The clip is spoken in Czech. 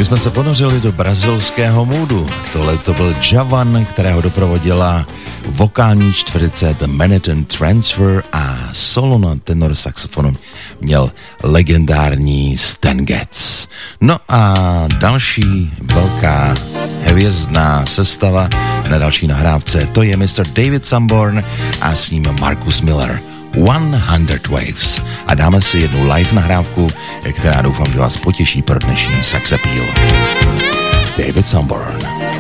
My jsme se ponořili do brazilského moodu. Tohle to byl Javan, kterého doprovodila vokální čtveřice The Manhattan Transfer a solo na tenor saxofonu měl legendární Stan Getz. No a další velká hvězdná sestava na další nahrávce, to je Mr. David Sanborn a s ním Marcus Miller. 100 Waves. A dáme si jednu live nahrávku, která doufám, že vás potěší pro dnešní Sax Appeal. David Sanborn.